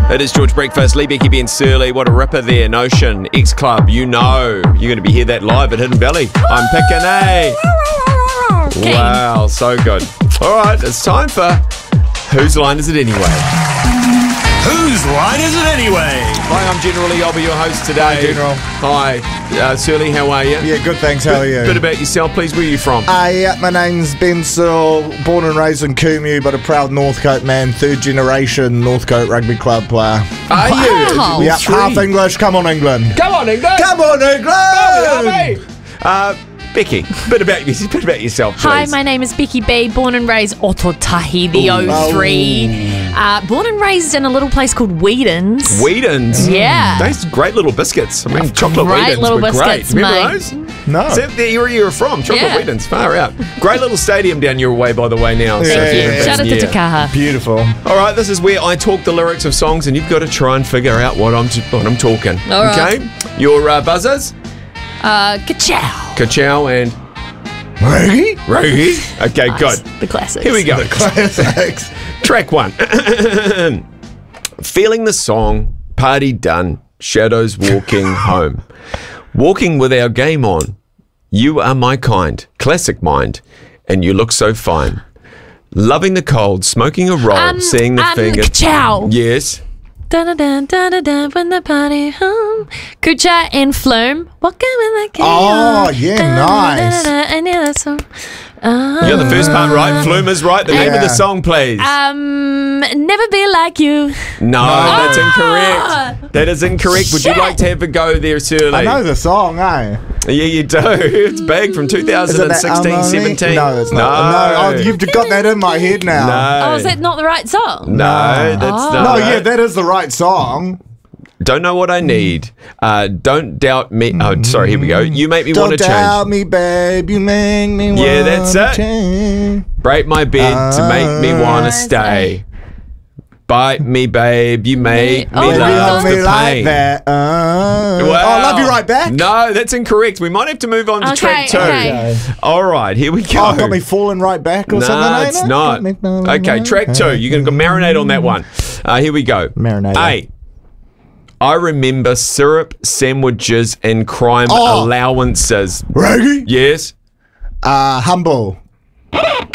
It is George Breakfast, Lee Becky, Ben Surly. What a ripper there. Notion, X Club, you know. You're going to be hear that live at Hidden Valley. I'm picking A. Wow, so good. All right, it's time for Whose Line Is It Anyway? Whose line is it anyway? Hi, I'm General Lee. I'll be your host today. Hi, General. Hi. Surly, how are you? Yeah, good, thanks. How are you? Bit about yourself, please. Where are you from? My name's Ben Searle, born and raised in Coomew, but a proud Northcote man, third generation Northcote Rugby Club player. Are you? Yep, half English. Come on, England. Come on, England. Come on, England. Becky, bit about yourself, please. Hi, my name is Becky B, born and raised Ototahi, the O3. Born and raised in a little place called Whedon's. Whedon's? Yeah. Those great little biscuits. I mean, chocolate Great Whedon's little were biscuits, great. Remember mate. those? No. Is that the area you're from? Chocolate Yeah. Whedon's, far out. Great little stadium down your way, by the way, now. Thank you. Yeah. Shout out to Takaha. Beautiful. All right, this is where I talk the lyrics of songs, and you've got to try and figure out what I'm talking. All right. Okay? Your buzzers? Ka-chow. Ka-chow and Reggie? Rogie. Okay, good. The classics. Here we go. Classics. Track 1. Feeling the song, party done, shadows walking home. Walking with our game on. You are my kind, classic mind, and you look so fine. Loving the cold, smoking a roll, seeing the finger. Ka-chow. Yes. Da-da-da-da-da-da, when the party home. Kucha and Flume. Walking with the king. Oh, yeah, nice. And yeah, that's so. You got the first part right. Flume is right. The name of the song, please. Never Be Like You. No, that's incorrect. That is incorrect. Would you Shit. like to have a go there, Surly? I know the song, eh? Yeah, you do. It's big from 2016, 17. No, it's not. No, you've got that in my head now. No. Oh, is that not the right song? No, that's not. No, yeah, that is the right song. Don't know what I need. Don't doubt me. Oh, sorry. Here we go. You make me want to Don't change. doubt me, babe. You make me want to Yeah, that's it. change. Break my bed to make me want to stay. Bite me, babe. You make me Baby, love Love me the like pain. that. Wow. Oh, love you right back. No, that's incorrect. We might have to move on to track 2. Okay. All right, here we go. Oh, got me falling right back or something. No, ain't it's it? not. Okay, track 2. You're going to go marinate on that one. Here we go. Marinate. A. I remember syrup, sandwiches, and crime allowances. Reggie? Yes. Humble.